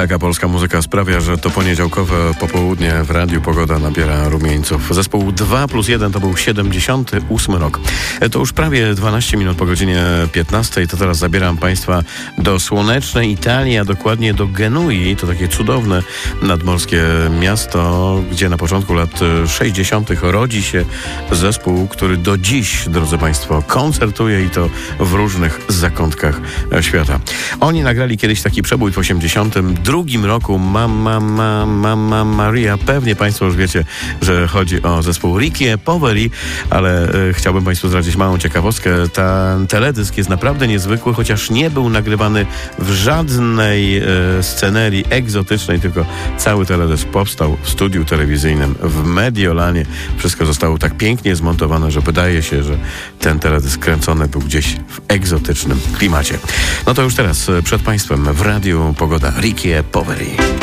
Taka polska muzyka sprawia, że to poniedziałkowe popołudnie w Radiu Pogoda nabiera rumieńców. Zespół 2+1 to był 78 rok. To już prawie 12 minut po godzinie 15. To teraz zabieram Państwa do słonecznej Italii, a dokładnie do Genui. To takie cudowne nadmorskie miasto, gdzie na początku lat 60. rodzi się zespół, który do dziś, drodzy Państwo, koncertuje i to w różnych zakątkach świata. Oni nagrali kiedyś taki przebój w 82 roku Mamma Maria. Pewnie Państwo już wiecie, że chodzi o zespół Ricky e Poveri, ale chciałbym Państwu zdradzić małą ciekawostkę. Ten teledysk jest naprawdę niezwykły, chociaż nie był nagrywany w żadnej scenerii egzotycznej, tylko cały teledysk powstał w studiu telewizyjnym w Mediolanie. Wszystko zostało tak pięknie zmontowane, że wydaje się, że ten teledysk kręcony był gdzieś w egzotycznym klimacie. No to już teraz przed Państwem w Radiu Pogoda Ricky e Poveri.